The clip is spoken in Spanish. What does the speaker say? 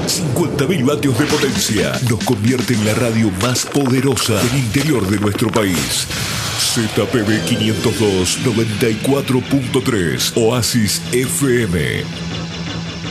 50.000 vatios de potencia. Nos convierte en la radio más poderosa del interior de nuestro país. ZPB 502 94.3 Oasis FM.